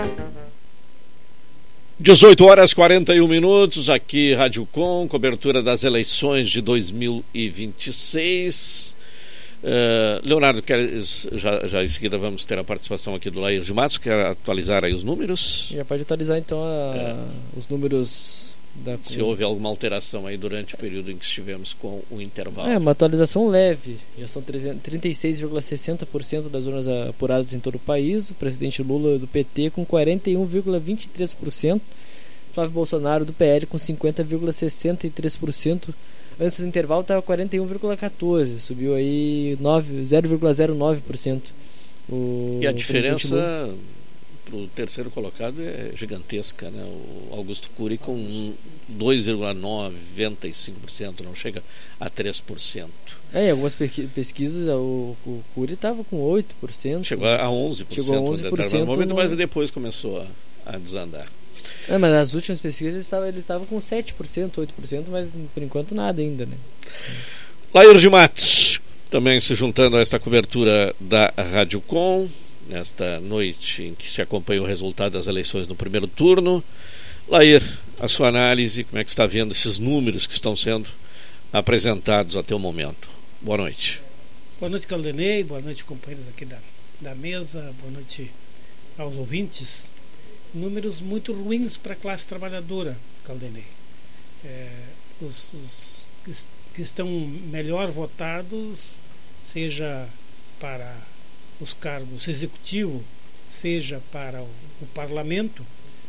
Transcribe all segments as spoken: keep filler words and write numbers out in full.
dezoito horas e quarenta e um minutos, aqui Rádio Com, cobertura das eleições de dois mil e vinte e seis. Uh, Leonardo, quer, já, já em seguida vamos ter a participação aqui do Lair de Matos. Quer atualizar aí os números? Já pode atualizar então a, é. os números da... Se houve alguma alteração aí durante o período em que estivemos com o intervalo. É, uma atualização leve. Já são trinta e seis vírgula sessenta por cento das urnas apuradas em todo o país. O presidente Lula do P T com quarenta e um vírgula vinte e três por cento. Flávio Bolsonaro do P L com cinquenta vírgula sessenta e três por cento. Antes do intervalo estava quarenta e um vírgula quatorze por cento. Subiu aí zero vírgula zero nove por cento. O e a diferença para o terceiro colocado é gigantesca, né? O Augusto Cury com dois vírgula noventa e cinco por cento, não chega a três por cento. É, em algumas pesquisas o, o Cury estava com oito por cento. Chegou a onze por cento. Chegou a onze por cento no momento, no... mas depois começou a, a desandar. É, mas nas últimas pesquisas ele estava, ele estava com sete por cento, oito por cento, mas por enquanto nada ainda, né? Lair de Matos, também se juntando a esta cobertura da Rádio Com, nesta noite em que se acompanha o resultado das eleições no primeiro turno. Lair, a sua análise, como é que está vendo esses números que estão sendo apresentados até o momento? Boa noite. Boa noite, Caldenei, boa noite, companheiros aqui da, da mesa, boa noite aos ouvintes. Números muito ruins para a classe trabalhadora, Caldenei. É, os, os que estão melhor votados, seja para os cargos executivo, seja para o, o parlamento,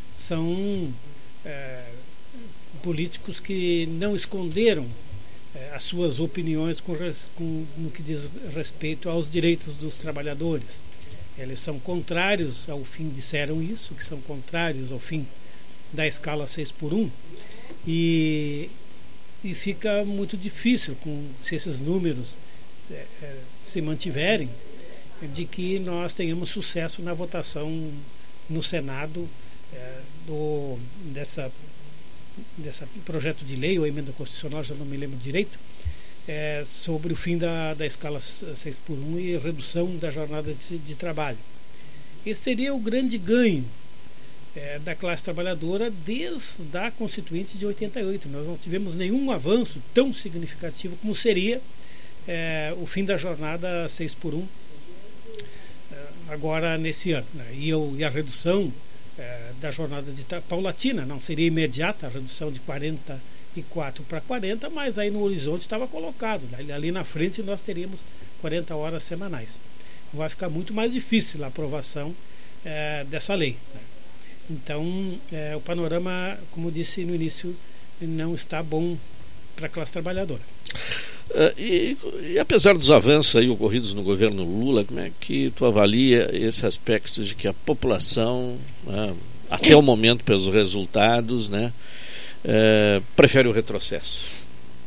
são é, políticos que não esconderam é, as suas opiniões com, com, no que diz respeito aos direitos dos trabalhadores. Eles são contrários ao fim, disseram isso, que são contrários ao fim da escala seis por um, e, e fica muito difícil, com, se esses números é, é, se mantiverem, de que nós tenhamos sucesso na votação no Senado é, do, dessa, dessa projeto de lei ou emenda constitucional, já não me lembro direito, É, sobre o fim da, da escala seis por um e redução da jornada de, de trabalho. Esse seria o grande ganho é, da classe trabalhadora desde a Constituinte de oitenta e oito. Nós não tivemos nenhum avanço tão significativo como seria é, o fim da jornada seis por um é, agora nesse ano, né? e, eu, e a redução é, da jornada de paulatina, não seria imediata a redução de quarenta e quatro para quarenta, mas aí no horizonte estava colocado, né? Ali na frente nós teríamos quarenta horas semanais. Vai ficar muito mais difícil a aprovação é, dessa lei, né? Então é, o panorama, como disse no início, não está bom para a classe trabalhadora. Uh, e, e apesar dos avanços aí ocorridos no governo Lula, como é que tu avalia esse aspecto de que a população, né, até o momento pelos resultados, né, É, prefere o retrocesso?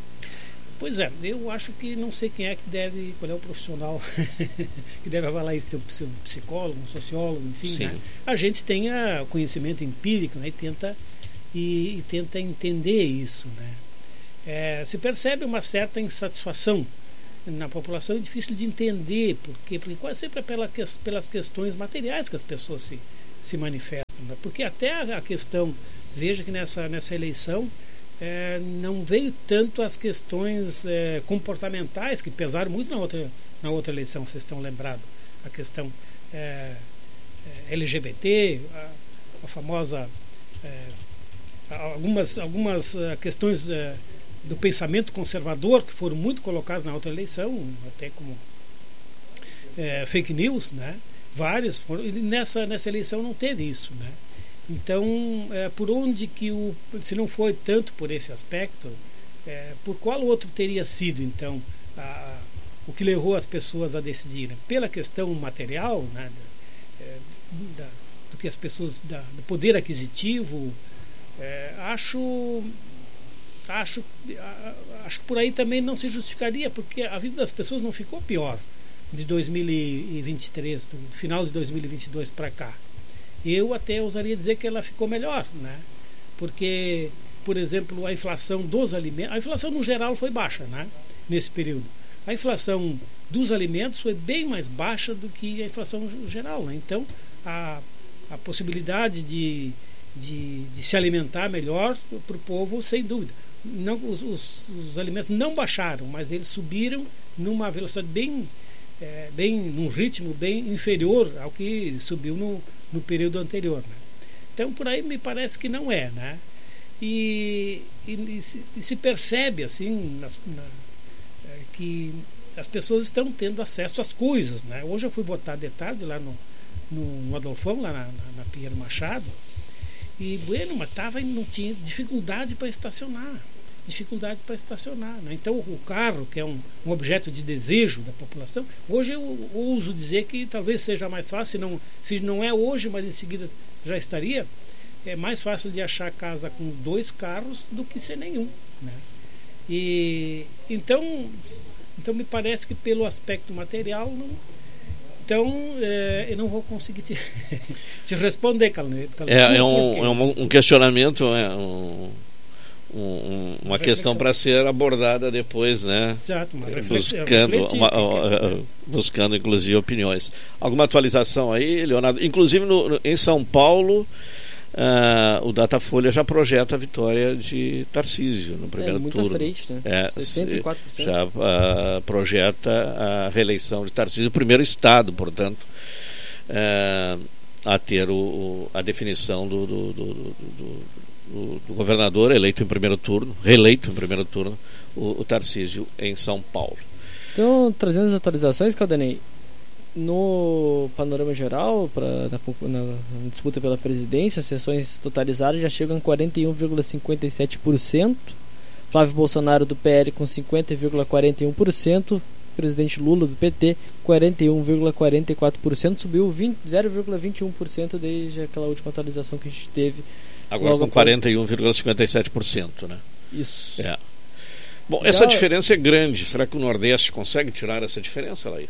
Pois é, eu acho que não sei quem é que deve, qual é o profissional que deve avaliar isso, se é um psicólogo, um sociólogo, enfim, né? A gente tem a conhecimento empírico, né? e, tenta, e, e tenta entender isso, né? É, se percebe uma certa insatisfação na população, é difícil de entender, porque, porque quase sempre é pela, pelas questões materiais que as pessoas se, se manifestam, né? Porque até a, a questão, veja que nessa, nessa eleição é, não veio tanto as questões é, comportamentais, que pesaram muito na outra, na outra eleição, vocês estão lembrados, a questão é, é, L G B T, a, a famosa é, algumas, algumas questões é, do pensamento conservador que foram muito colocadas na outra eleição, até como é, fake news, né? Várias foram, e nessa, nessa eleição não teve isso, né? Então, é, por onde que o, se não foi tanto por esse aspecto, é, por qual outro teria sido, então, a, a, o que levou as pessoas a decidirem? Pela questão material, né, é, da, do que as pessoas, da, do poder aquisitivo, é, acho, acho, acho que por aí também não se justificaria, porque a vida das pessoas não ficou pior de dois mil e vinte e três, do final de dois mil e vinte e dois para cá. Eu até ousaria dizer que ela ficou melhor, né? Porque, por exemplo, a inflação dos alimentos, a inflação no geral foi baixa, né? Nesse período. A inflação dos alimentos foi bem mais baixa do que a inflação geral, né? Então, a, a possibilidade de, de, de se alimentar melhor para o povo, sem dúvida. Não, os, os, os alimentos não baixaram, mas eles subiram numa velocidade bem, é, bem num ritmo bem inferior ao que subiu no, no período anterior, né? Então por aí me parece que não é, né? E, e, e, se, e se percebe assim nas, na, é, que as pessoas estão tendo acesso às coisas, né? Hoje eu fui votar de tarde lá no, no, no Adolfão, lá na, na, na Pinheiro Machado, e bueno, mas tava, não tinha dificuldade para estacionar. dificuldade para estacionar, né? Então o carro, que é um, um objeto de desejo da população, hoje eu ouso dizer que talvez seja mais fácil, se não, se não é hoje, mas em seguida já estaria, é mais fácil de achar casa com dois carros do que sem nenhum, né? E então, então me parece que pelo aspecto material não, então é, eu não vou conseguir te, te responder, Calneiro. É, é, um, é um, um questionamento, é um Um, uma questão para ser abordada depois, né? Exato, uma buscando, uma, uh, buscando inclusive opiniões. Alguma atualização aí, Leonardo? Inclusive no, no, em São Paulo, uh, o Datafolha já projeta a vitória de Tarcísio no primeiro é, muito turno. À frente, né? É, sessenta e quatro por cento. Já uh, projeta a reeleição de Tarcísio, o primeiro estado, portanto, uh, a ter o, o, a definição do, do, do, do, do Do, do governador eleito em primeiro turno, reeleito em primeiro turno, o, o Tarcísio, em São Paulo. Então, trazendo as atualizações, Caldenei, no panorama geral, pra, na, na, na disputa pela presidência, as sessões totalizadas já chegam a quarenta e um vírgula cinquenta e sete por cento. Flávio Bolsonaro do P L com cinquenta vírgula quarenta e um por cento. Presidente Lula do P T, quarenta e um vírgula quarenta e quatro por cento, subiu zero vírgula vinte e um por cento desde aquela última atualização que a gente teve. Agora com quarenta e um vírgula cinquenta e sete por cento, né? Isso. É. Bom, Já... essa diferença é grande. Será que o Nordeste consegue tirar essa diferença, Laís?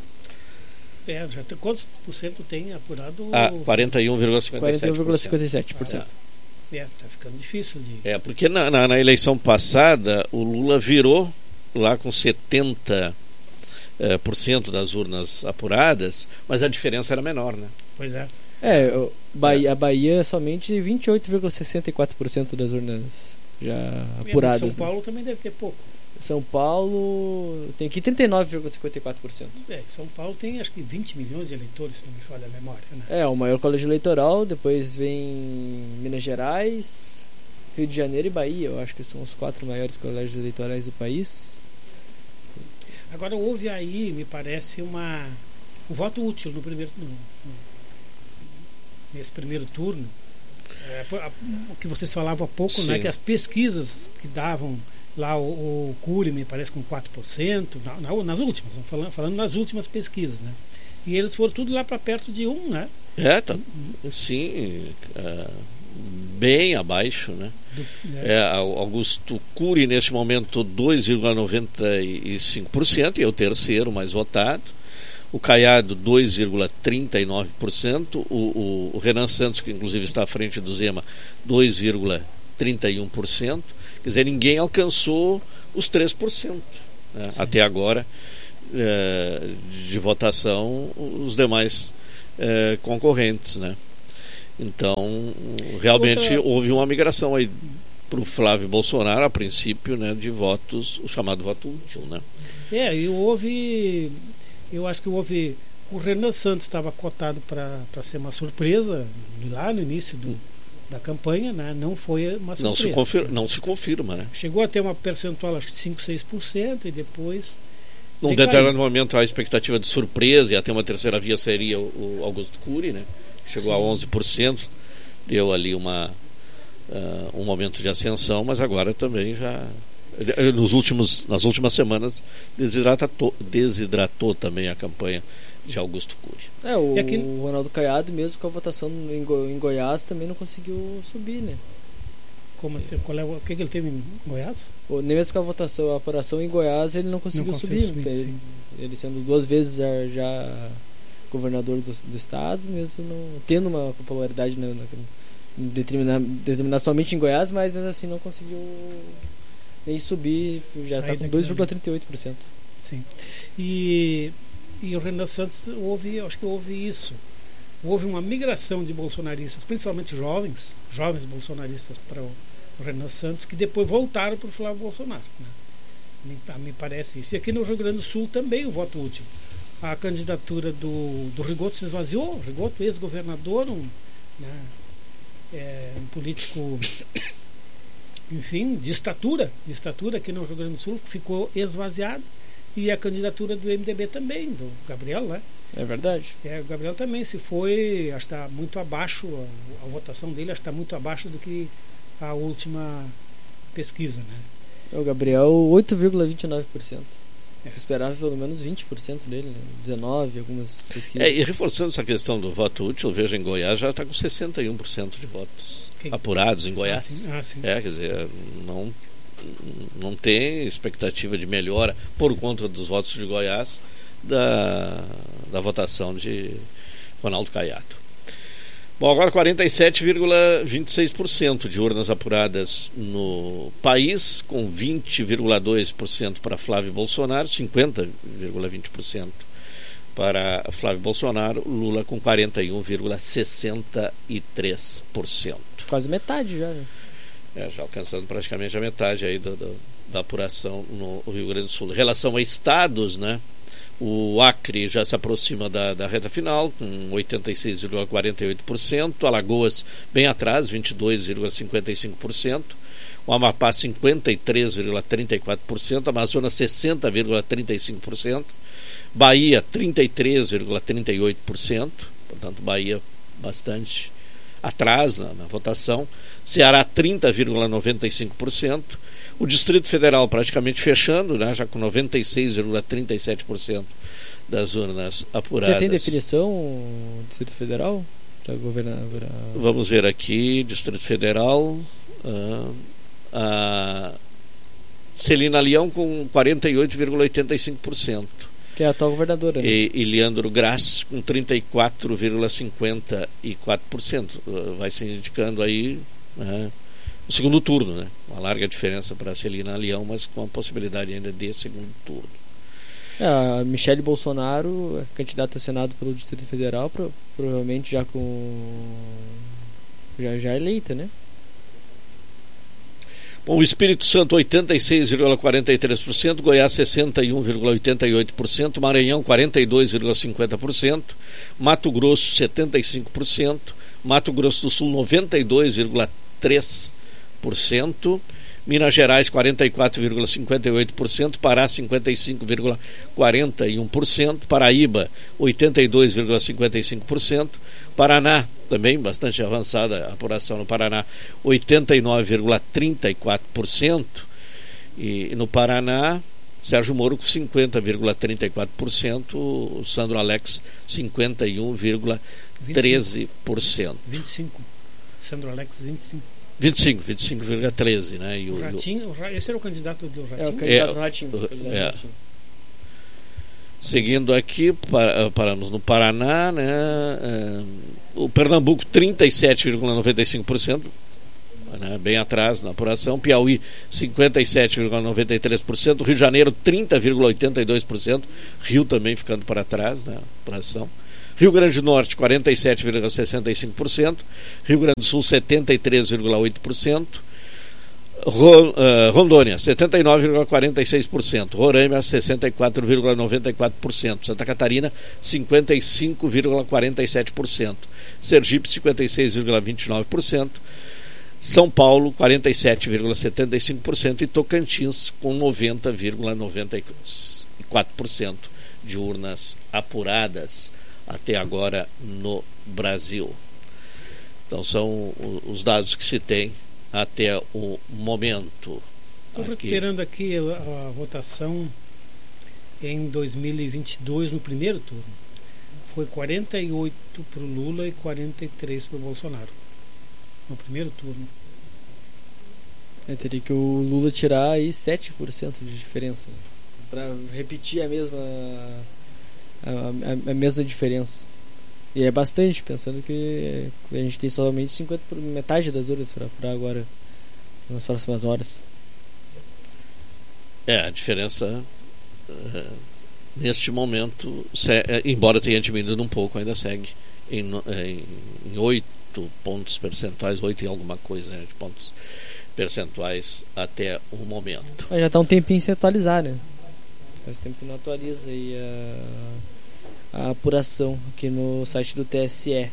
É, já tem, quantos por cento tem apurado? Ah, quarenta e um vírgula cinquenta e sete por cento. quarenta e um vírgula cinquenta e sete por cento. Ah, é, está ficando difícil de... É, porque na, na, na eleição passada o Lula virou lá com setenta por cento das urnas apuradas, mas a diferença era menor, né? Pois é. É, o Bahia, a Bahia é somente vinte e oito vírgula sessenta e quatro por cento das urnas já apuradas. São Paulo, né? Também deve ter pouco. São Paulo tem aqui trinta e nove vírgula cinquenta e quatro por cento. É, São Paulo tem acho que vinte milhões de eleitores, se não me falha a memória, né? É, o maior colégio eleitoral, depois vem Minas Gerais, Rio de Janeiro e Bahia, eu acho que são os quatro maiores colégios eleitorais do país. Agora houve aí, me parece, uma o voto útil no primeiro no, no, nesse primeiro turno. É, a, o que vocês falavam há pouco, né, que as pesquisas que davam lá, o, o Cury me parece com quatro por cento, na, na, nas últimas, falando, falando nas últimas pesquisas, né? E eles foram tudo lá para perto de um, né? É, tá, sim, é, bem abaixo, né? Do, é. É, Augusto Cury neste momento dois vírgula noventa e cinco por cento e é o terceiro mais votado. O Caiado dois vírgula trinta e nove por cento, o, o, o Renan Santos, que inclusive está à frente do Zema, dois vírgula trinta e um por cento. Quer dizer, ninguém alcançou os três por cento, né? Até agora, é, de votação, os demais é, concorrentes, né? Então, realmente Outra... houve uma migração aí para o Flávio Bolsonaro, a princípio, né, de votos, o chamado voto útil, né? É, e houve, eu acho que houve, o Renan Santos estava cotado para ser uma surpresa lá no início do, da campanha, né? Não foi uma surpresa. Não se, confir, não se confirma, né? Chegou a ter uma percentual, acho que cinco, seis por cento, e depois... Num determinado momento, a expectativa de surpresa e até uma terceira via seria o, o Augusto Cury, né? Chegou Sim. a onze por cento, deu ali uma, uh, um momento de ascensão, mas agora também já, nos últimos, nas últimas semanas, desidratou, desidratou também a campanha de Augusto Cury. É, o, aqui... o Ronaldo Caiado, mesmo com a votação em, Go, em Goiás, também não conseguiu subir, né? Como assim? Qual é, o que, que ele teve em Goiás? O, nem mesmo com a votação, a apuração em Goiás, ele não conseguiu não subir. subir ele, ele sendo duas vezes já... já governador do, do estado, mesmo não tendo uma popularidade na, na, determinar, determinar somente em Goiás, mas mesmo assim não conseguiu nem subir, já está com dois vírgula trinta e oito por cento. Sim. E, e o Renan Santos houve, acho que houve isso. houve uma migração de bolsonaristas, principalmente jovens, jovens bolsonaristas para o Renan Santos, que depois voltaram para o Flávio Bolsonaro, né? Me, me parece isso. E aqui no Rio Grande do Sul também o voto útil. A candidatura do, do Rigoto se esvaziou. Rigoto, ex-governador, um, né, é, um político, enfim, de estatura, de estatura aqui no Rio Grande do Sul, ficou esvaziado. E a candidatura do M D B também, do Gabriel, né? É verdade. É, o Gabriel também se foi, acho que está muito abaixo, a, a votação dele acho que está muito abaixo do que a última pesquisa, né? O Gabriel, oito vírgula vinte e nove por cento. Eu esperava pelo menos vinte por cento dele, né? dezenove por cento, algumas pesquisas. É, e reforçando essa questão do voto útil, veja, em Goiás já está com sessenta e um por cento de votos Quem? apurados em Goiás. Ah, sim. Ah, sim. É, quer dizer, não, não tem expectativa de melhora por conta dos votos de Goiás da, da votação de Ronaldo Caiado. Bom, agora quarenta e sete vírgula vinte e seis por cento de urnas apuradas no país, com vinte vírgula dois por cento para Flávio Bolsonaro, cinquenta vírgula vinte por cento para Flávio Bolsonaro, Lula com quarenta e um vírgula sessenta e três por cento. Quase metade já, né? É, já alcançando praticamente a metade aí do, do, da apuração no Rio Grande do Sul. Em relação a estados, né? O Acre já se aproxima da, da reta final, com oitenta e seis vírgula quarenta e oito por cento. Alagoas bem atrás, vinte e dois vírgula cinquenta e cinco por cento. O Amapá, cinquenta e três vírgula trinta e quatro por cento. Amazonas, sessenta vírgula trinta e cinco por cento. Bahia, trinta e três vírgula trinta e oito por cento. Portanto, Bahia bastante atrás na, na votação. Ceará, trinta vírgula noventa e cinco por cento. O Distrito Federal praticamente fechando, né, já com noventa e seis vírgula trinta e sete por cento das urnas apuradas. Já tem definição o Distrito Federal para governar? Pra... Vamos ver aqui, Distrito Federal, uh, a Celina Leão com quarenta e oito vírgula oitenta e cinco por cento. Que é a atual governadora, né? E, e Leandro Graz com trinta e quatro vírgula cinquenta e quatro por cento. Uh, vai se indicando aí... Uh, o segundo turno, né? Uma larga diferença para a Celina Leão, mas com a possibilidade ainda de segundo turno. É, a Michele Bolsonaro, candidata ao Senado pelo Distrito Federal, pro, provavelmente já com já, já eleita, né? Bom, o Espírito Santo oitenta e seis vírgula quarenta e três por cento, Goiás sessenta e um vírgula oitenta e oito por cento, Maranhão quarenta e dois vírgula cinquenta por cento, Mato Grosso setenta e cinco por cento, Mato Grosso do Sul noventa e dois vírgula três por cento, Minas Gerais quarenta e quatro vírgula cinquenta e oito por cento, Pará cinquenta e cinco vírgula quarenta e um por cento, Paraíba oitenta e dois vírgula cinquenta e cinco por cento, Paraná também bastante avançada a apuração no Paraná, oitenta e nove vírgula trinta e quatro por cento, e no Paraná Sérgio Moro com cinquenta vírgula trinta e quatro por cento, o Sandro Alex cinquenta e um vírgula treze por cento. vinte e cinco. Sandro Alex vinte e cinco. vinte e cinco, vinte e cinco vírgula treze, né? E o, o Ratinho, o, esse era o candidato do Ratinho? É o candidato é, do Ratinho. O, candidato é. Ratinho. Seguindo aqui, para, paramos no Paraná, né? É, o Pernambuco trinta e sete vírgula noventa e cinco por cento, né? Bem atrás na apuração. Piauí cinquenta e sete vírgula noventa e três por cento, Rio de Janeiro trinta vírgula oitenta e dois por cento, Rio também ficando para trás na apuração. Rio Grande do Norte quarenta e sete vírgula sessenta e cinco por cento, Rio Grande do Sul setenta e três vírgula oito por cento, Ro, uh, Rondônia setenta e nove vírgula quarenta e seis por cento, Roraima sessenta e quatro vírgula noventa e quatro por cento, Santa Catarina cinquenta e cinco vírgula quarenta e sete por cento, Sergipe cinquenta e seis vírgula vinte e nove por cento, São Paulo quarenta e sete vírgula setenta e cinco por cento e Tocantins com noventa vírgula noventa e quatro por cento de urnas apuradas até agora no Brasil. Então são os dados que se tem até o momento. Estou recuperando aqui a, a votação em dois mil e vinte e dois no primeiro turno. Foi quarenta e oito para o Lula e quarenta e três para o Bolsonaro. No primeiro turno. Eu teria que o Lula tirar aí sete por cento de diferença para repetir a mesma A, a, a mesma diferença. E é bastante, pensando que a gente tem somente cinquenta por metade das urnas para apurar agora nas próximas horas. É, a diferença uh, neste momento, se, embora tenha diminuído um pouco, ainda segue em, em, em oito pontos percentuais, oito e alguma coisa, né, de pontos percentuais até o momento. Mas já está um tempinho sem atualizar, né? Faz tempo que não atualiza aí a, a apuração aqui no site do T S E.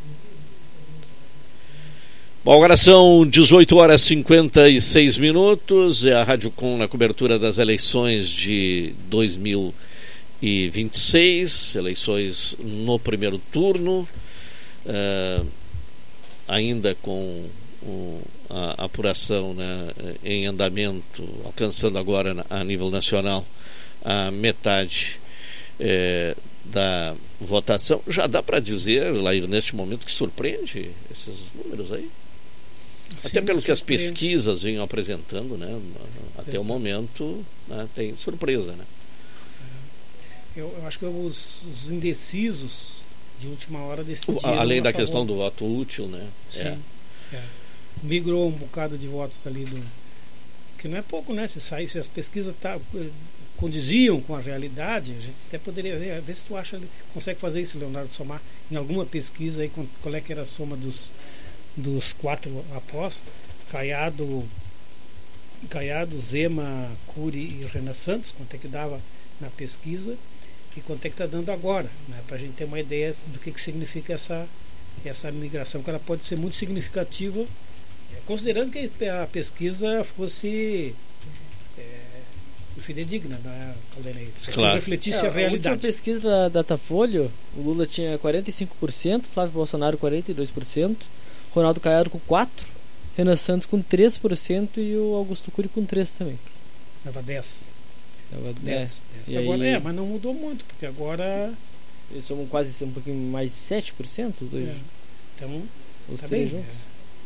Bom, agora são dezoito horas e cinquenta e seis minutos, é a Rádio Com na cobertura das eleições de dois mil e vinte e seis, eleições no primeiro turno, uh, ainda com o, a apuração, né, em andamento, alcançando agora a nível nacional a metade é, da votação. Já dá para dizer, Lair, neste momento, que surpreende esses números aí? Sim, até pelo surpreende. Que as pesquisas vinham apresentando, né, até Exato. O momento, né, tem surpresa, né? Eu, eu acho que os, os indecisos de última hora decidiram. Além da favor. Questão do voto útil, né? Sim. É. É. Migrou um bocado de votos ali do. Que não é pouco, né? Se sair, se as pesquisas tá, condiziam com a realidade, a gente até poderia ver, ver se tu acha, consegue fazer isso, Leonardo, somar em alguma pesquisa aí qual é que era a soma dos, dos quatro após, Caiado, Caiado, Zema, Cury e Renan Santos, quanto é que dava na pesquisa e quanto é que está dando agora, né? Para a gente ter uma ideia do que, que significa essa, essa migração, que ela pode ser muito significativa, considerando que a pesquisa fosse é, fidedigna, né, Caldenei? Claro. Refletisse é, a realidade. A última pesquisa da Datafolha, o Lula tinha quarenta e cinco por cento, Flávio Bolsonaro quarenta e dois por cento, Ronaldo Caiado com quatro por cento, Renan Santos com três por cento e o Augusto Cury com três por cento também. Leva dez. Leva dez. dez. Agora, aí, é, mas não mudou muito, porque agora eles somam quase um pouquinho mais de sete por cento os dois. É. Então, os tá três bem, juntos.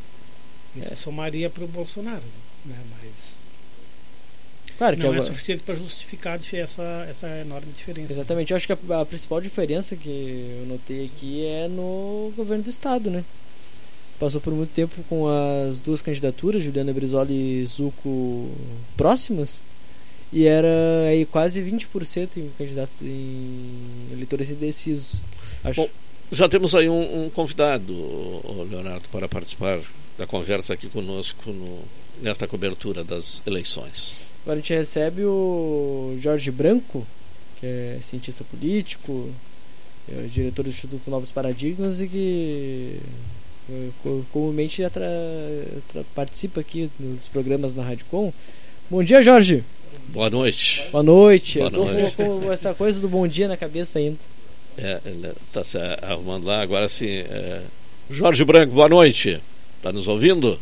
É. Isso é. somaria para o Bolsonaro, né? Mas claro que não agora... é suficiente para justificar essa, essa enorme diferença. Exatamente, eu acho que a, a principal diferença que eu notei aqui é no governo do estado, né? Passou por muito tempo com as duas candidaturas, Juliana Brizola e Zucco, próximas, e era aí quase vinte por cento em candidatos em eleitores indecisos. Acho. Bom, já temos aí um, um convidado, Leonardo, para participar da conversa aqui conosco no, nesta cobertura das eleições. Agora a gente recebe o Jorge Branco, que é cientista político, é diretor do Instituto Novos Paradigmas e que comumente atra, atra, participa aqui nos programas na Rádio Com. Bom dia, Jorge. Boa noite. Boa noite. Boa Eu tô noite. Com, com essa coisa do bom dia na cabeça ainda. É, ele está se arrumando lá. Agora sim. É... Jorge Branco, boa noite. Está nos ouvindo?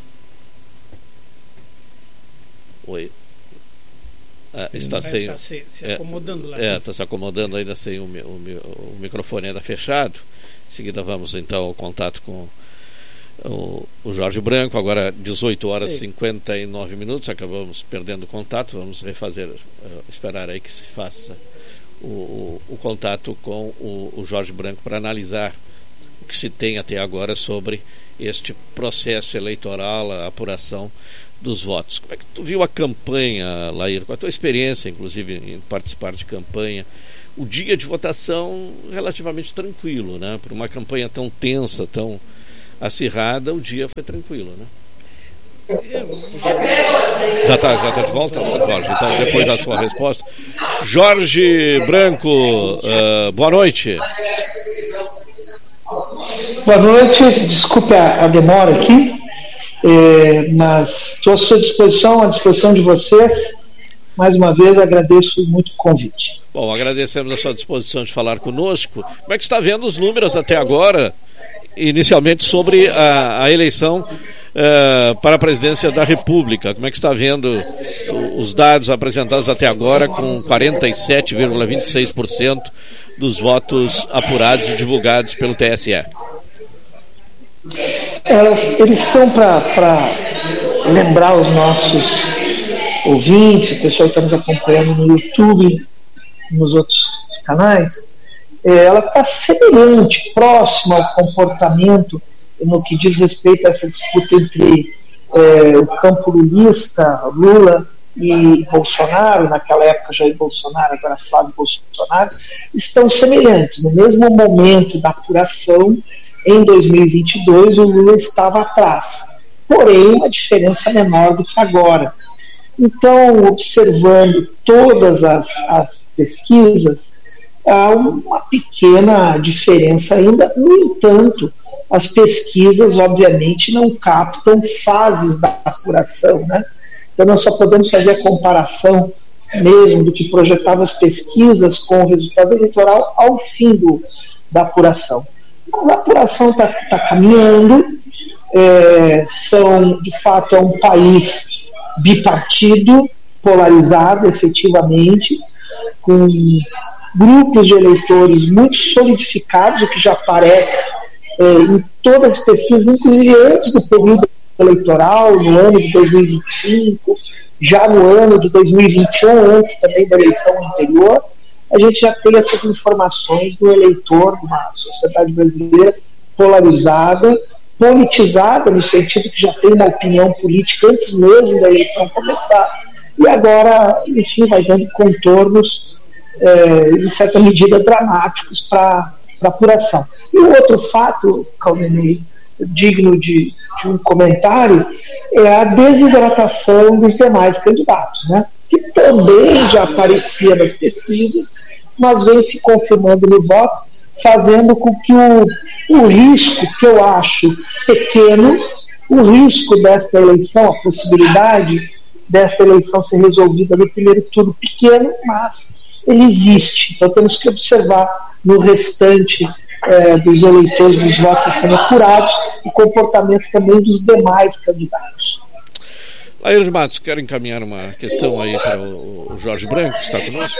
Oi. Ah, está sem, tá se, se acomodando é, lá. É, está se acomodando ainda sem o, o, o microfone ainda fechado. Em seguida vamos então ao contato com o, o Jorge Branco. Agora dezoito horas e cinquenta e nove minutos. Acabamos perdendo o contato. Vamos refazer, uh, esperar aí que se faça o, o, o contato com o, o Jorge Branco para analisar o que se tem até agora sobre este processo eleitoral, a apuração dos votos. Como é que tu viu a campanha, Lair? Com a tua experiência, inclusive, em participar de campanha, o dia de votação relativamente tranquilo, né? Por uma campanha tão tensa, tão acirrada, o dia foi tranquilo, né? Já está já tá de volta, Jorge? Então, depois da sua resposta. Jorge Branco, uh, boa noite. Boa noite, desculpe a, a demora aqui. É, mas estou à sua disposição, à disposição de vocês. Mais uma vez agradeço muito o convite. Bom, agradecemos a sua disposição de falar conosco. Como é que está vendo os números até agora, inicialmente sobre a, a eleição uh, para a presidência da República? Como é que está vendo os dados apresentados até agora, com quarenta e sete vírgula vinte e seis por cento dos votos apurados e divulgados pelo T S E? Elas, eles estão para lembrar os nossos ouvintes, o pessoal que está nos acompanhando no YouTube, nos outros canais, é, ela está semelhante, próxima ao comportamento no que diz respeito a essa disputa entre é, o campo lulista, Lula e Bolsonaro, naquela época Jair Bolsonaro, agora Flávio Bolsonaro, estão semelhantes. No mesmo momento da apuração, em dois mil e vinte e dois, o Lula estava atrás, porém uma diferença menor do que agora. Então, observando todas as, as pesquisas, há uma pequena diferença ainda. No entanto, as pesquisas, obviamente, não captam fases da apuração, né? Então, nós só podemos fazer a comparação mesmo do que projetavam as pesquisas com o resultado eleitoral ao fim do, da apuração. Mas a apuração está tá caminhando, é, são, de fato, é um país bipartido, polarizado, efetivamente, com grupos de eleitores muito solidificados, o que já aparece é, em todas as pesquisas, inclusive antes do período eleitoral, no ano de dois mil e vinte e cinco, já no ano de dois mil e vinte e um, antes também da eleição anterior, a gente já tem essas informações do eleitor de uma sociedade brasileira polarizada, politizada, no sentido que já tem uma opinião política antes mesmo da eleição começar, e agora, enfim, vai dando contornos, é, em certa medida, dramáticos para a apuração. E o outro fato, Caldenei, digno de, de um comentário, é a desidratação dos demais candidatos, né? Que também já aparecia nas pesquisas, mas vem se confirmando no voto, fazendo com que o, o risco, que eu acho pequeno, o risco desta eleição, a possibilidade desta eleição ser resolvida no primeiro turno pequeno, mas ele existe. Então temos que observar no restante é, dos eleitores, dos votos a serem apurados, o comportamento também dos demais candidatos. Lair de Matos, quero encaminhar uma questão aí para o, o Jorge Branco, que está conosco.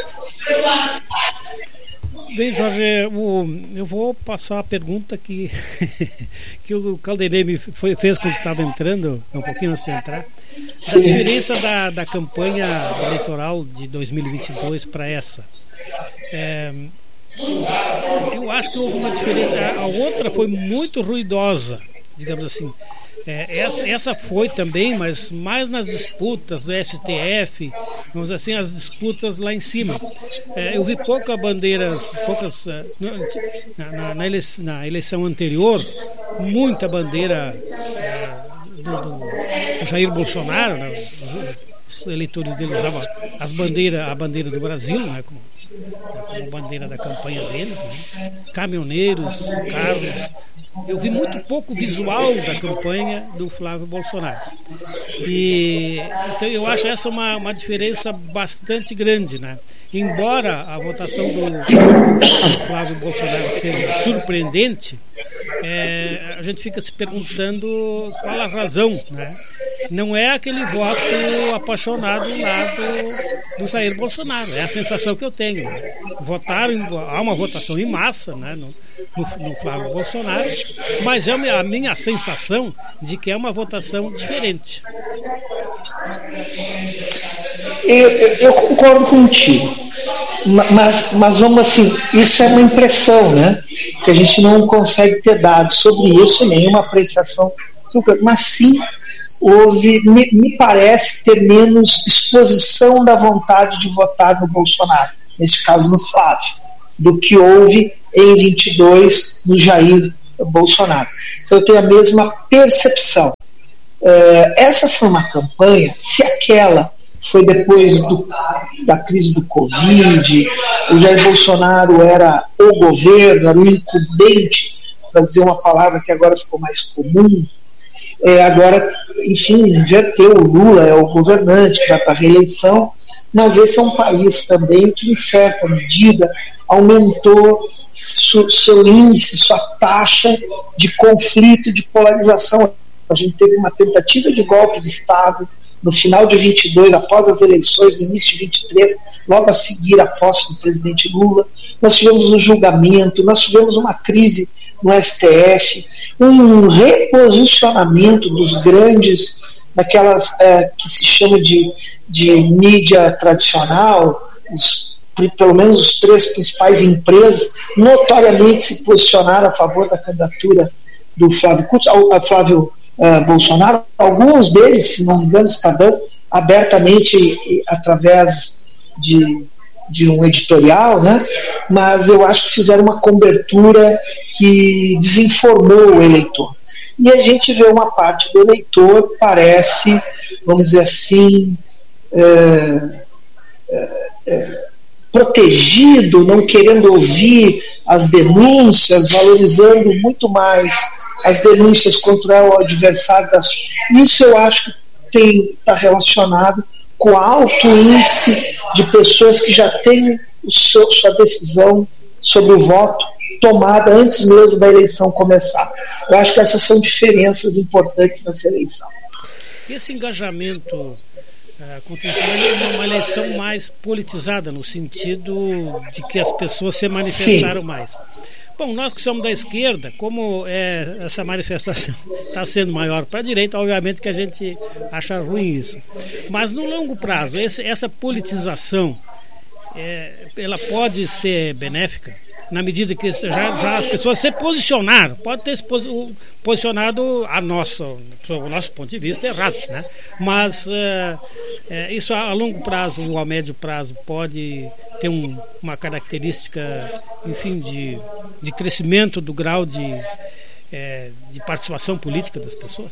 Bem, Jorge, eu vou passar a pergunta que, que o Caldenei me foi, fez quando estava entrando, um pouquinho antes de entrar, da diferença da, da campanha eleitoral de dois mil e vinte e dois para essa. É, eu acho que houve uma diferença. A outra foi muito ruidosa, digamos assim. É, essa, essa foi também, mas mais nas disputas do S T F, vamos dizer assim, as disputas lá em cima. É, eu vi poucas bandeiras, poucas na, na, na, eleição, na eleição anterior, muita bandeira é, do, do, do Jair Bolsonaro, né? Os eleitores dele usavam as bandeiras, a bandeira do Brasil, né? como, como bandeira da campanha deles, né? Caminhoneiros, carros. Eu vi muito pouco visual da campanha do Flávio Bolsonaro. E então eu acho essa uma, uma diferença bastante grande, né? Embora a votação do Flávio Bolsonaro seja surpreendente, é, a gente fica se perguntando qual a razão, né? Não é aquele voto apaixonado lá do, do Jair Bolsonaro, é a sensação que eu tenho. Né? Votaram, há uma votação em massa, né, no, no, no Flávio Bolsonaro, mas é a minha sensação de que é uma votação diferente. Eu, eu, eu concordo contigo, mas, mas vamos assim, isso é uma impressão, né? Que a gente não consegue ter dados sobre isso, nenhuma apreciação, mas sim houve, me, me parece ter menos exposição da vontade de votar no Bolsonaro, nesse caso no Flávio, do que houve em vinte e dois no Jair Bolsonaro. Então eu tenho a mesma percepção. Uh, essa foi uma campanha, se aquela foi depois do, da crise do Covid, o Jair Bolsonaro era o governo, era o incumbente, para dizer uma palavra que agora ficou mais comum, é, agora, enfim, inverteu, o Lula é o governante, vai para a reeleição, mas esse é um país também que, em certa medida, aumentou su, seu índice, sua taxa de conflito, de polarização. A gente teve uma tentativa de golpe de Estado no final de vinte e dois, após as eleições, no início de vinte e três, logo a seguir a posse do presidente Lula. Nós tivemos um julgamento, nós tivemos uma crise no S T F, um reposicionamento dos grandes, daquelas é, que se chama de, de mídia tradicional, os, pelo menos os três principais empresas, notoriamente se posicionaram a favor da candidatura do Flávio, Flávio uh, Bolsonaro. Alguns deles, se não me engano, Estadão abertamente através de, de um editorial, né? Mas eu acho que fizeram uma cobertura que desinformou o eleitor. E a gente vê uma parte do eleitor, parece, vamos dizer assim, é, é, é, protegido, não querendo ouvir as denúncias, valorizando muito mais as denúncias contra o adversário. Das... Isso eu acho que está relacionado com o alto índice de pessoas que já têm o seu, sua decisão sobre o voto tomada antes mesmo da eleição começar. Eu acho que essas são diferenças importantes nessa eleição. Esse engajamento uh, contemporâneo é uma eleição mais politizada, no sentido de que as pessoas se manifestaram Sim. mais. Bom, nós que somos da esquerda, como é, essa manifestação está sendo maior para a direita, obviamente que a gente acha ruim isso. Mas no longo prazo, esse, essa politização, é, ela pode ser benéfica? Na medida que já, já as pessoas se posicionaram, pode ter se posicionado a nosso, o nosso ponto de vista errado, né? Mas é, é, isso a, a longo prazo ou a médio prazo pode ter um, uma característica, enfim, de, de crescimento do grau de, é, de participação política das pessoas?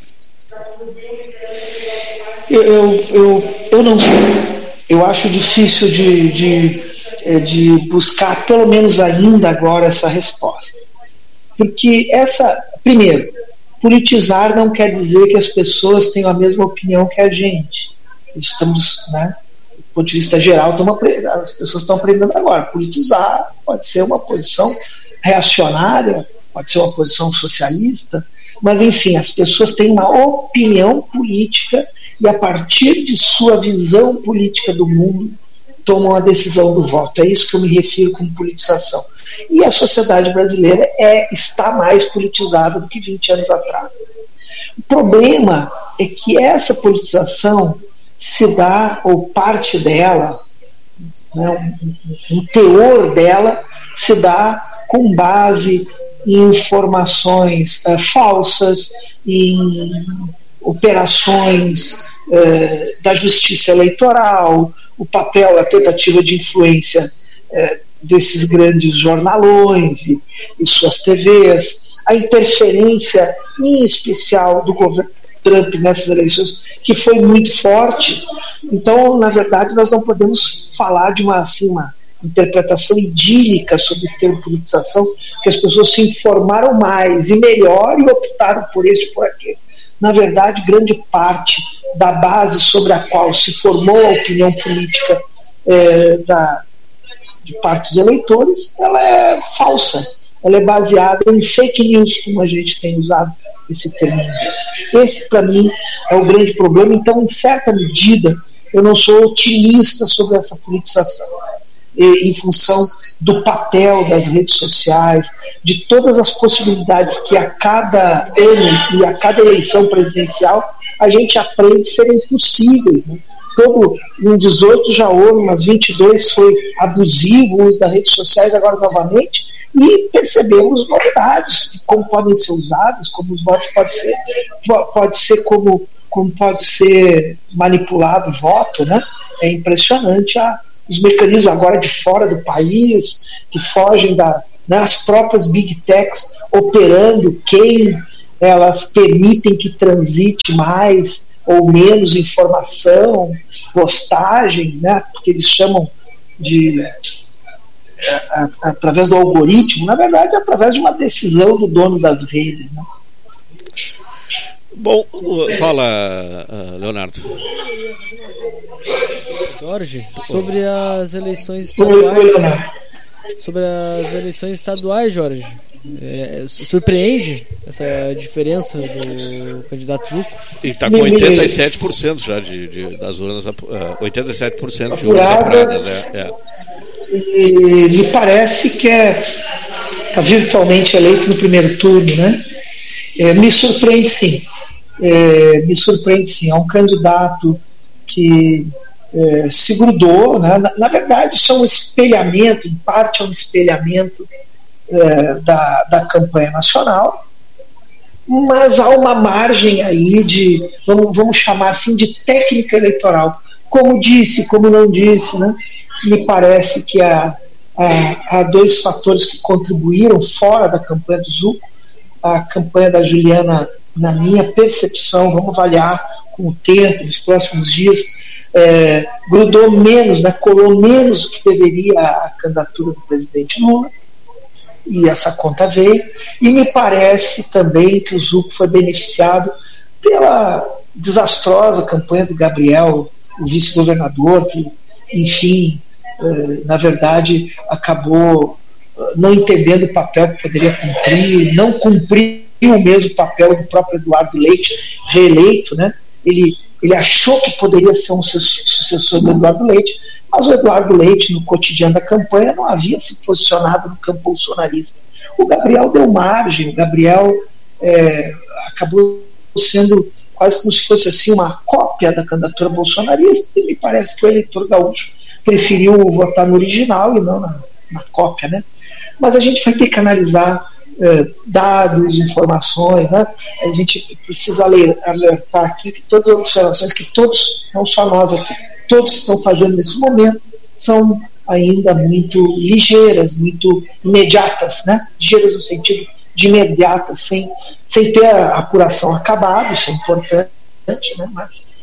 Eu, eu, eu, eu não sei. Eu acho difícil de... de... de buscar pelo menos ainda agora essa resposta, porque essa, primeiro, politizar não quer dizer que as pessoas tenham a mesma opinião que a gente. Estamos, né, do ponto de vista geral, estamos, as pessoas estão aprendendo agora. Politizar pode ser uma posição reacionária, pode ser uma posição socialista, mas enfim, as pessoas têm uma opinião política e a partir de sua visão política do mundo tomam a decisão do voto. É isso que eu me refiro com politização. E a sociedade brasileira é, está mais politizada do que vinte anos atrás. O problema é que essa politização se dá, ou parte dela, né, um, um teor dela, se dá com base em informações uh, falsas, em operações uh, da justiça eleitoral, o papel, a tentativa de influência eh, desses grandes jornalões e, e suas T Vs, a interferência em especial do governo Trump nessas eleições, que foi muito forte. Então, na verdade, nós não podemos falar de uma, assim, uma interpretação idílica sobre o termo politização, que as pessoas se informaram mais e melhor e optaram por este e por aquele. Na verdade, grande parte da base sobre a qual se formou a opinião política é, da, de parte dos eleitores, ela é falsa, ela é baseada em fake news, como a gente tem usado esse termo em inglês. Esse, para mim, é o grande problema. Então, em certa medida, eu não sou otimista sobre essa politização, e, em função do papel das redes sociais, de todas as possibilidades que a cada ano e a cada eleição presidencial a gente aprende serem possíveis, né? Todo, em dezoito já houve, mas vinte e dois foi abusivo o uso das redes sociais, agora novamente, e percebemos novidades de como podem ser usados, como os votos podem ser, pode ser como, como pode ser manipulado o voto, né? É impressionante a os mecanismos agora de fora do país, que fogem da, né, as próprias big techs operando quem elas permitem que transite mais ou menos informação, postagens, né, porque eles chamam de a, a, através do algoritmo, na verdade é através de uma decisão do dono das redes, né? Bom, fala, Leonardo. Jorge, sobre as eleições estaduais. Sobre as eleições estaduais, Jorge. É, surpreende essa diferença do candidato Zucco? E está com oitenta e sete por cento já de, de, das urnas, uh, oitenta e sete por cento de urnas apuradas. É, é. E me parece que é está virtualmente eleito no primeiro turno, né? É, me surpreende sim. É, me surpreende sim. É um candidato que é, se grudou, né? na, na verdade isso é um espelhamento, em parte é um espelhamento é, da, da campanha nacional, mas há uma margem aí de, vamos, vamos chamar assim, de técnica eleitoral. Como disse, como não disse, né? Me parece que há, há, há dois fatores que contribuíram fora da campanha do Zucco. A campanha da Juliana, na minha percepção, vamos avaliar com o tempo, nos próximos dias, é, grudou menos, né, colou menos do que deveria a candidatura do presidente Lula, e essa conta veio, e me parece também que o Zucco foi beneficiado pela desastrosa campanha do Gabriel, o vice-governador, que, enfim, é, na verdade, acabou não entendendo o papel que poderia cumprir, não cumpriu o mesmo papel do próprio Eduardo Leite, reeleito, né? Ele, ele achou que poderia ser um sucessor do Eduardo Leite, mas o Eduardo Leite, no cotidiano da campanha, não havia se posicionado no campo bolsonarista. O Gabriel deu margem, o Gabriel é, acabou sendo quase como se fosse assim uma cópia da candidatura bolsonarista, e me parece que o eleitor gaúcho preferiu votar no original e não na, na cópia, né? Mas a gente vai ter que analisar eh, dados, informações, né? A gente precisa alertar aqui que todas as observações que todos, não só nós aqui, todos estão fazendo nesse momento, são ainda muito ligeiras, muito imediatas, né? Ligeiras no sentido de imediatas, sem, sem ter a apuração acabada, isso é importante, né? mas,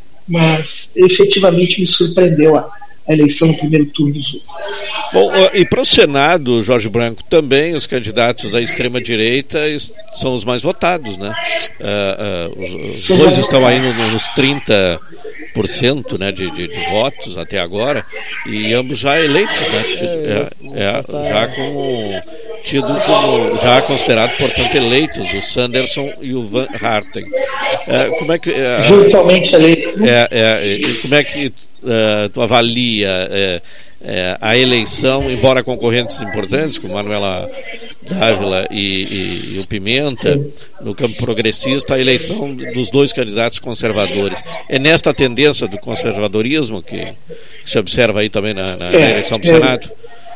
mas efetivamente me surpreendeu a a eleição no primeiro turno do Zucco. Bom, e para o Senado, Jorge Branco, também os candidatos da extrema-direita são os mais votados, né? Uh, uh, os, os dois estão aí no, nos trinta por cento, né, de, de, de votos até agora, e ambos já eleitos, né? É, é, já como tido como já considerado, portanto, eleitos, o Sanderson e o Van Harten. Uh, como é que uh, virtualmente eleitos, né? É, é, e como é que Uh, tu avalia uh, uh, a eleição, embora concorrentes importantes como Manuela Dávila e, e, e o Pimenta, sim, no campo progressista, a eleição dos dois candidatos conservadores. É nesta tendência do conservadorismo que se observa aí também na, na, é, na eleição do é, Senado?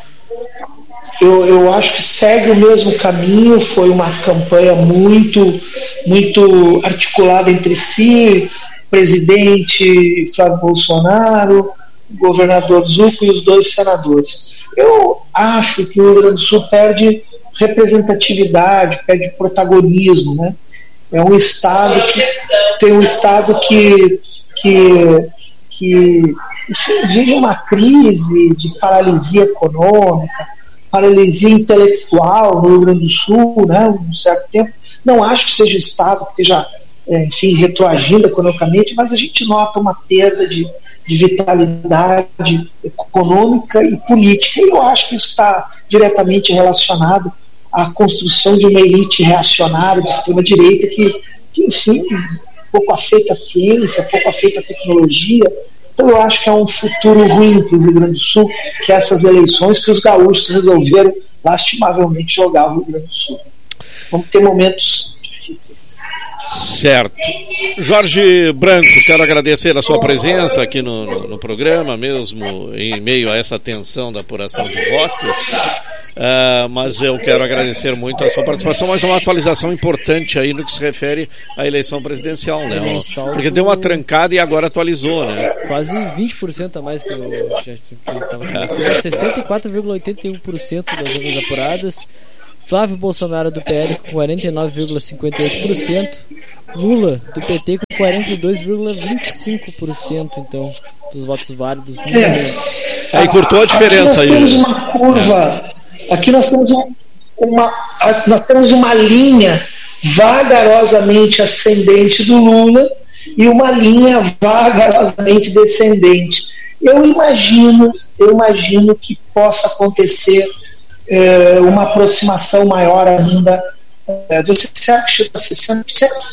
Eu, eu acho que segue o mesmo caminho. Foi uma campanha muito, muito articulada entre si, presidente Flávio Bolsonaro, governador Zucco e os dois senadores. Eu acho que o Rio Grande do Sul perde representatividade, perde protagonismo, né? É um estado que tem um estado que, que, que enfim, vive uma crise de paralisia econômica, paralisia intelectual no Rio Grande do Sul, né? Um certo tempo. Não acho que seja o estado que esteja, enfim, retroagindo economicamente, mas a gente nota uma perda de, de vitalidade econômica e política, e eu acho que isso está diretamente relacionado à construção de uma elite reacionária de extrema-direita que, que, enfim, pouco afeita a ciência, pouco afeita a tecnologia. Então eu acho que é um futuro ruim para o Rio Grande do Sul, que essas eleições que os gaúchos resolveram lastimavelmente jogar o Rio Grande do Sul. Vamos ter momentos difíceis. Certo. Jorge Branco, quero agradecer a sua presença aqui no, no, no programa, mesmo em meio a essa tensão da apuração de votos, uh, mas eu quero agradecer muito a sua participação, mas uma atualização importante aí no que se refere à eleição presidencial, né? Porque deu uma trancada e agora atualizou, né? Quase vinte por cento a mais que eu já estava. sessenta e quatro vírgula oitenta e um por cento das urnas apuradas. Flávio Bolsonaro do P L com quarenta e nove vírgula cinquenta e oito por cento, Lula do P T com quarenta e dois vírgula vinte e cinco por cento, então, dos votos válidos no é. momento. Aí cortou a diferença aí. Aqui nós temos uma curva, aqui nós temos uma, nós temos uma linha vagarosamente ascendente do Lula e uma linha vagarosamente descendente. Eu imagino, eu imagino que possa acontecer É, uma aproximação maior ainda. É, você acha que chega a sessenta por cento?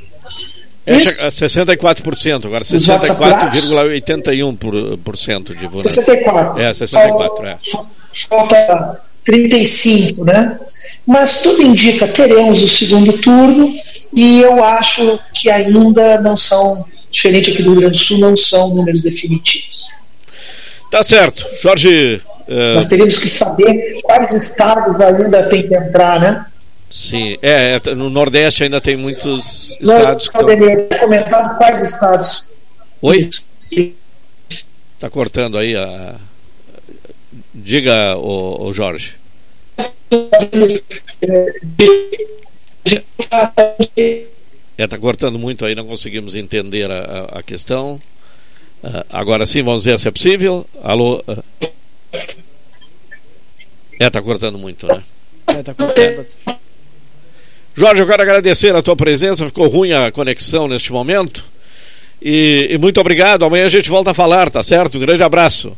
É, sessenta e quatro por cento, agora sessenta e quatro vírgula oitenta e um por cento de votos. sessenta e quatro por cento. É, sessenta e quatro por cento, é. Falta trinta e cinco por cento, né? Mas tudo indica, teremos o segundo turno, e eu acho que ainda não são, diferente aqui do Rio Grande do Sul, não são números definitivos. Tá certo. Jorge... Uh... Nós teríamos que saber quais estados ainda tem que entrar, né? Sim, é, no Nordeste ainda tem muitos Não, estados que poderia ter comentado quais estados. Oi? Está cortando aí a... Diga, o, o Jorge. É, está cortando muito aí, não conseguimos entender a, a, a questão. Uh, agora sim, vamos ver se é possível. Alô? Uh... É, está cortando muito, né? É, tá cortando. Jorge, eu quero agradecer a tua presença. Ficou ruim a conexão neste momento. E, e muito obrigado. Amanhã a gente volta a falar, tá certo? Um grande abraço.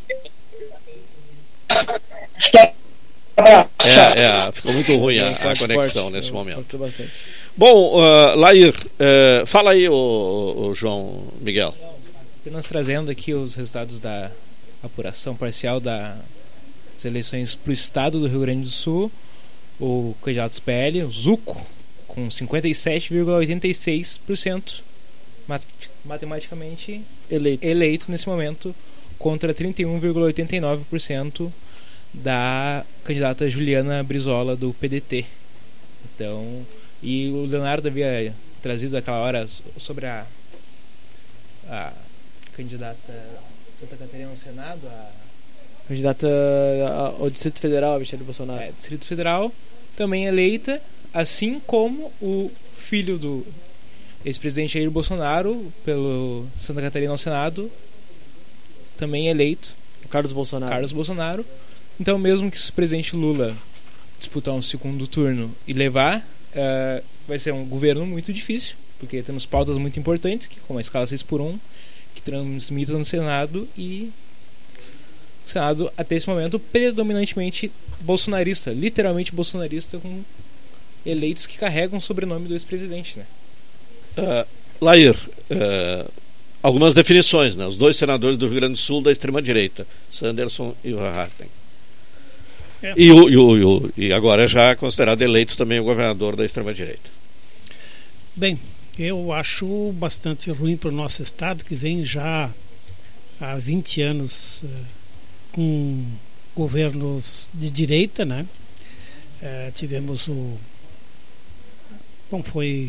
É, é, ficou muito ruim a, a conexão forte, nesse momento. Bom, uh, Lair, uh, fala aí, o, o João Miguel. Apenas trazendo aqui os resultados da apuração parcial das eleições para o estado do Rio Grande do Sul. O candidato P L, o Zuco, com cinquenta e sete vírgula oitenta e seis por cento matematicamente eleito. eleito nesse momento, contra trinta e um vírgula oitenta e nove por cento da candidata Juliana Brizola do P D T. Então, e o Leonardo havia trazido aquela hora sobre a, a candidata Santa Catarina no Senado, a candidata ao Distrito Federal, a Michele Bolsonaro. É, Distrito Federal, também eleita, assim como o filho do ex-presidente Jair Bolsonaro, pelo Santa Catarina ao Senado, também eleito. O Carlos Bolsonaro. Carlos Bolsonaro. Então, mesmo que o presidente Lula disputar um segundo turno e levar, uh, vai ser um governo muito difícil, porque temos pautas muito importantes, que, como a escala seis por um, que transmitam no Senado, e o Senado, até esse momento, predominantemente bolsonarista, literalmente bolsonarista, com eleitos que carregam o sobrenome do ex-presidente, né? Uh, Lair, uh, algumas definições, né? Os dois senadores do Rio Grande do Sul da extrema-direita, Sanderson e o Harten. É. E, o, e, o, e, o, e agora já é considerado eleito também o governador da extrema-direita. Bem, eu acho bastante ruim para o nosso estado, que vem já há vinte anos uh, com governos de direita, né? Uh, tivemos o... Bom, foi...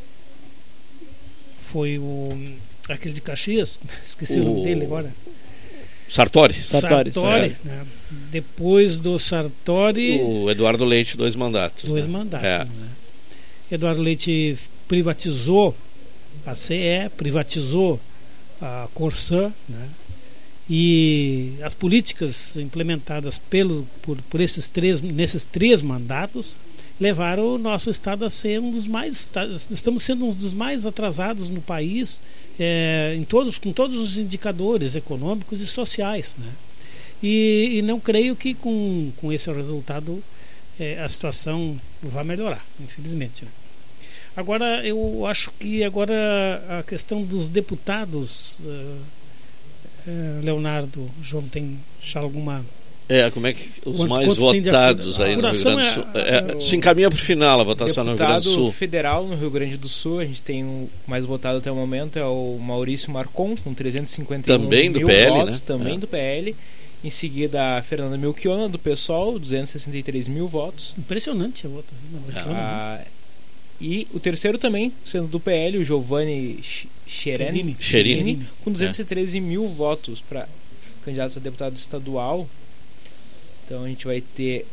Foi o... aquele de Caxias, esqueci o, o nome dele agora. Sartori. Sartori, Sartori é. Né? Depois do Sartori... O Eduardo Leite, dois mandatos. Dois né? mandatos, é. né? Eduardo Leite privatizou a C E, privatizou a Corsã, né? E as políticas implementadas pelo, por, por esses três, nesses três mandatos levaram o nosso estado a ser um dos mais... Estamos sendo um dos mais atrasados no país, é, em todos, com todos os indicadores econômicos e sociais, né? E, e não creio que com, com esse resultado é, a situação vai melhorar, infelizmente, né? Agora, eu acho que agora a questão dos deputados, uh, uh, Leonardo, João, tem já alguma... É, como é que os quanto, mais quanto votados aí no Rio Grande do Sul? É, é, se encaminha para o final a votação no Rio Grande do Sul. Deputado federal no Rio Grande do Sul, a gente tem o mais votado até o momento, é o Maurício Marcon, com trezentos e cinquenta e um também mil do P L, votos, né? também é. do P L. Em seguida, a Fernanda Melchiona, do PSOL, duzentos e sessenta e três mil votos. Impressionante a voto. Ah, e o terceiro também, sendo do P L, o Giovanni Cherini, Cherini, com duzentos e treze mil votos para candidatos a deputado estadual. Então a gente vai ter...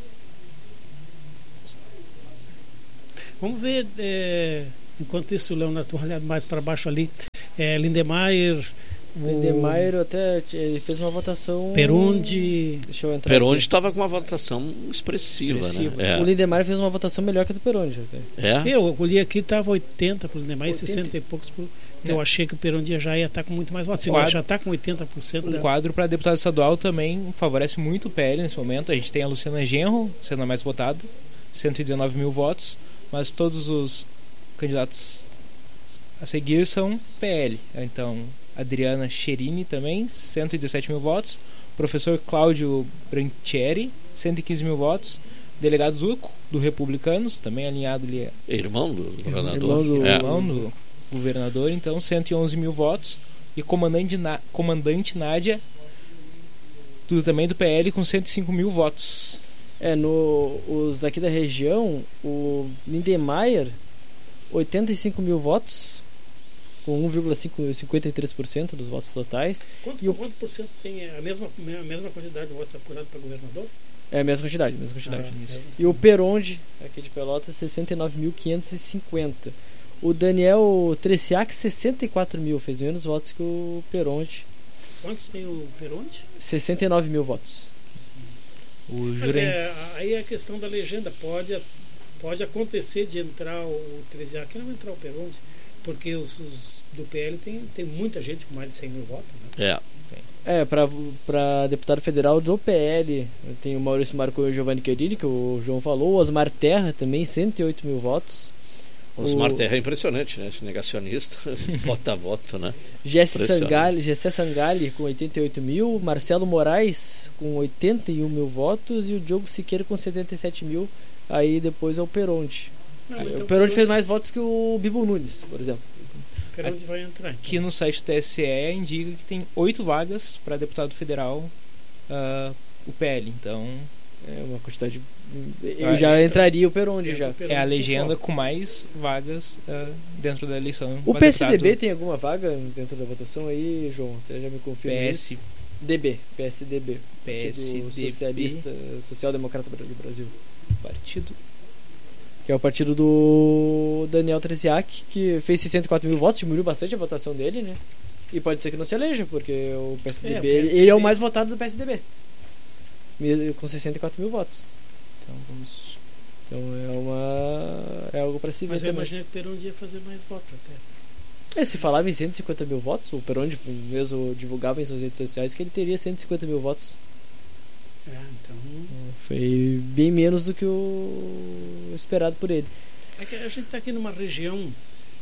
Vamos ver, é, enquanto isso, Leonardo, estou olhando mais para baixo ali, é, Lindemeyer... Lindemeyer até ele fez uma votação... Perundi... Deixa eu entrar Perundi estava com uma votação expressiva, expressiva. né? É. O Lindemeyer fez uma votação melhor que a do Perundi. É? Eu olhei aqui, estava oitenta para o Lindemeyer, sessenta e poucos por... Eu é. achei que o Perundi já ia estar com muito mais votos. Ele já está com oitenta por cento. O da... quadro para deputado estadual também favorece muito o P L nesse momento. A gente tem a Luciana Genro sendo a mais votada, cento e dezenove mil votos, mas todos os candidatos a seguir são P L. Então, Adriana Cherini também, cento e dezessete mil votos. Professor Cláudio Branchieri, cento e quinze mil votos. Delegado Zuco, do Republicanos, também alinhado ali. É irmão do governador. Irmão do, é. irmão do governador, então cento e onze mil votos. E comandante, Na, comandante Nádia, tudo também do P L, com cento e cinco mil votos. É, no, os daqui da região, o Lindemeyer, oitenta e cinco mil votos, com um vírgula cinquenta e três por cento dos votos totais. Quanto, e o, quanto por cento tem a mesma, a mesma quantidade de votos apurados para governador? É a mesma quantidade, mesma quantidade. Ah, é. E o Peronde, aqui de Pelotas, sessenta e nove mil quinhentos e cinquenta. O Daniel Treciak, sessenta e quatro mil, fez menos votos que o Peronde. Quantos tem o Peronde? sessenta e nove mil votos. O Mas Jurem... é, aí é a questão da legenda. Pode, pode acontecer de entrar o Treciak e não entrar o Peronde, porque os, os do P L tem, tem muita gente com mais de cem mil votos. Né? É. É, para deputado federal do P L, tem o Maurício Marcon e o Giovanni Querini, que o João falou. O Osmar Terra também, cento e oito mil votos. O Osmar Terra é impressionante, né? Esse negacionista, vota a voto, né? Jesse Sangalli, Gessé Sangalli com oitenta e oito mil, Marcelo Moraes com oitenta e um mil votos e o Diogo Siqueira com setenta e sete mil. Aí depois é o Peronde. Não, então o Peronde fez mais votos que o Bibo Nunes, por exemplo. O Peronde vai entrar. Então. Aqui no site do T S E indica que tem oito vagas para deputado federal, uh, o P L. Então é uma quantidade. Eu já entraria o Peronde já. É a legenda com mais vagas uh, dentro da eleição. O P S D B tem alguma vaga dentro da votação aí, João? Até já me confirma. P S D B, P S D B, P S D B, Socialista, Social Democrata do Brasil. Partido. Que é o partido do Daniel Treciak, que fez sessenta e quatro mil votos, diminuiu bastante a votação dele, né? E pode ser que não se eleja, porque o P S D B, é, o P S D B ele é o mais votado do P S D B, com sessenta e quatro mil votos. Então vamos. Então é uma é algo para se ver. Mas eu também. imaginei que o Peronde ia fazer mais votos até. É, se falava em cento e cinquenta mil votos, o Peronde mesmo divulgava em suas redes sociais que ele teria cento e cinquenta mil votos. É, então. Foi bem menos do que o esperado por ele. É que a gente está aqui numa região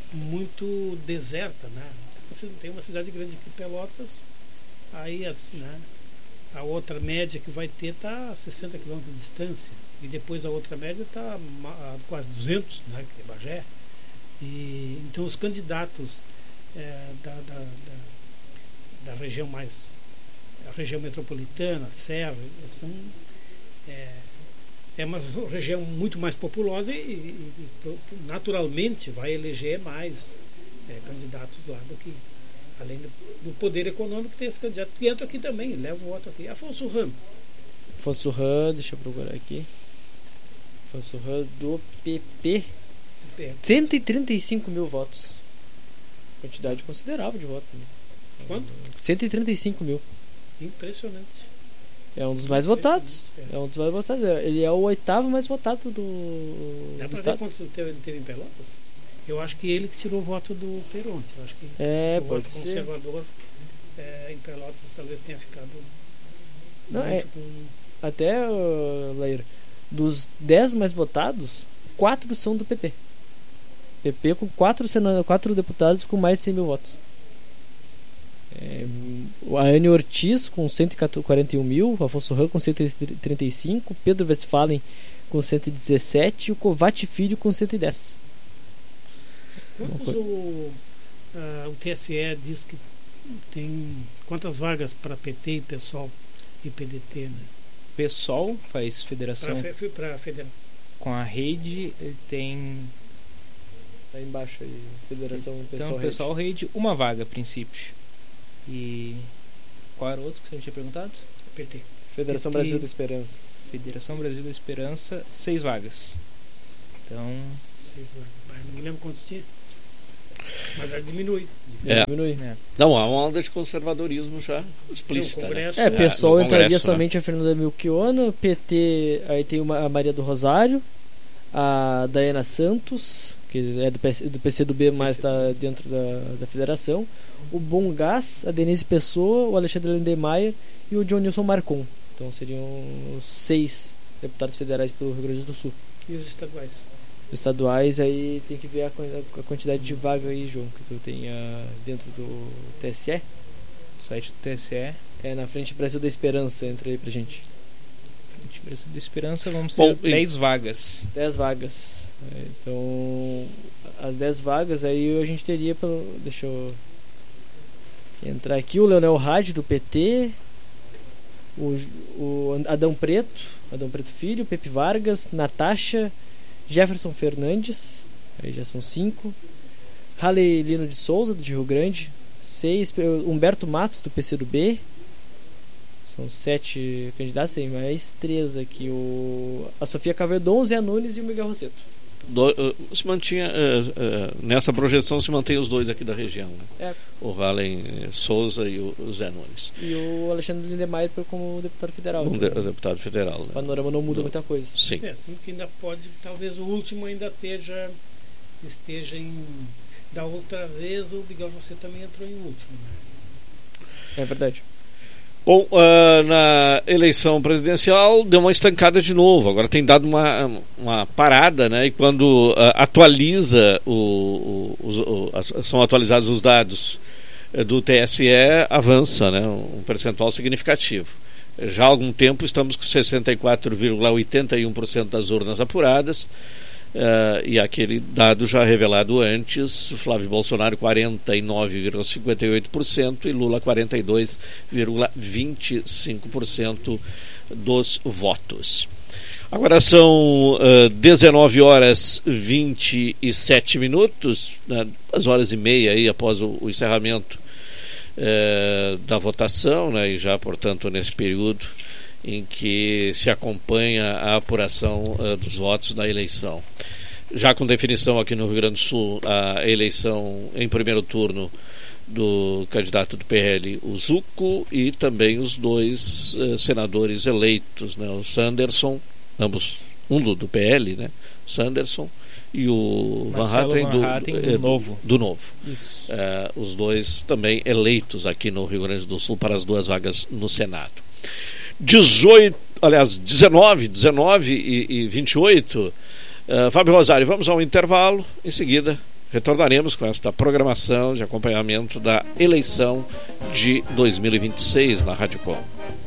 muito deserta, né? Você tem uma cidade grande aqui, Pelotas, aí assim, né? A outra média que vai ter está a sessenta quilômetros de distância, e depois a outra média está a quase duzentos, né? Que é Bagé. E, então os candidatos é, da, da, da, da região mais, a região metropolitana, Serra, são, é, é uma região muito mais populosa e, e, e naturalmente vai eleger mais é, candidatos lá do que, além do, do poder econômico, tem esse candidato que entra aqui também, leva o voto aqui. Afonso Ram. Afonso Ram, deixa eu procurar aqui. Afonso Ram do P P. cento e trinta e cinco mil votos. Quantidade considerável de votos. Né? Quanto? cento e trinta e cinco mil. Impressionante. É um dos mais votados. É. é um dos mais votados. Ele é o oitavo mais votado do. Dá do pra estado. ver quantos teve, ele teve em Pelotas? Eu acho que ele que tirou o voto do Peronde. Eu acho que é, o pode voto ser. conservador é, em Pelotas talvez tenha ficado. Não, muito é. com... Até, uh, Lair, dos dez mais votados, quatro são do P P. P P com quatro, sena... quatro deputados com mais de cem mil votos. É, a Anne Ortiz com cento e quarenta e um mil, o Afonso Ram com cento e trinta e cinco, Pedro Westphalen com cento e dezessete e o Kovács Filho com cento e dez. Quantos o, uh, o T S E diz que tem quantas vagas para P T e PSOL e P D T, né? PSOL faz federação para federal. Com a rede, ele tem. Tá embaixo aí, Federação Pessoal Então, PSOL rede, uma vaga a princípio. E qual era o outro que você tinha perguntado? P T. Federação P T. Brasil da Esperança. Federação Brasil da Esperança, seis vagas. Então. Seis vagas. Mas não me lembro quantos tinha. Mas ela diminui. É. Diminui. É. Não, há uma onda de conservadorismo já explícita. Tem o Congresso. É, É, PSOL no entraria Congresso, somente a Fernanda Melchiona, P T, aí tem uma, a Maria do Rosário, a Daiana Santos, que é do, P C, do P C do B, mas está dentro da, da federação, o Bom Gás, a Denise Pessoa, o Alexandre Lindemeyer e o John Nilson Marcon. Então seriam os seis deputados federais pelo Rio Grande do Sul. E os estaduais? Os estaduais aí tem que ver a, a quantidade de vaga aí, João, que tu tem uh, dentro do T S E. O site do T S E. É na Frente Brasil da Esperança, entra aí pra gente. Frente Brasil da Esperança, vamos Bom, ter dez vagas. dez vagas. É, então, as dez vagas aí a gente teria pelo. Deixa eu entrar aqui. O Leonel Rádio do P T. o, o Adão Preto, Adão Preto Filho, Pepe Vargas, Natasha, Jefferson Fernandes, aí já são cinco. Halley Lino de Souza, de Rio Grande, seis. Humberto Matos, do P C do B, são sete candidatos, tem mais três aqui. O, a Sofia Cavedon, o Zé Nunes e o Miguel Rosseto. Do, uh, se mantinha uh, uh, nessa projeção se mantém os dois aqui da região, né? É. O Halley Souza e o, o Zé Nunes. E o Alexandre Lindemeyer como deputado federal. Um então, de, deputado federal, né? O panorama não muda Do, muita coisa. Sim. É, assim que ainda pode, talvez o último ainda esteja, esteja em. Da outra vez o Miguel José também entrou em último, né? É verdade. Bom, uh, na eleição presidencial deu uma estancada de novo. Agora tem dado uma, uma parada, né? E quando uh, atualiza o, o, o, o, são atualizados os dados do T S E, avança, né? Um percentual significativo. Já há algum tempo estamos com sessenta e quatro vírgula oitenta e um por cento das urnas apuradas. Uh, e aquele dado já revelado antes, Flávio Bolsonaro quarenta e nove vírgula cinquenta e oito por cento e Lula quarenta e dois vírgula vinte e cinco por cento dos votos. Agora são uh, dezenove horas e vinte e sete minutos, né, duas horas e meia aí após o, o encerramento uh, da votação, né, e já, portanto, nesse período em que se acompanha a apuração uh, dos votos da eleição. Já com definição aqui no Rio Grande do Sul, a eleição em primeiro turno do candidato do P L, o Zucco, e também os dois uh, senadores eleitos, né, o Sanderson, ambos, um do, do P L, né, Sanderson, e o Van Hatten do, Hatten do, é, Novo. do Novo. Isso. Uh, os dois também eleitos aqui no Rio Grande do Sul para as duas vagas no Senado. dezoito, aliás, dezenove, dezenove e, e vinte e oito. Uh, Fábio Rosário, vamos ao intervalo. Em seguida, retornaremos com esta programação de acompanhamento da eleição de dois mil e vinte e seis na Rádio Com.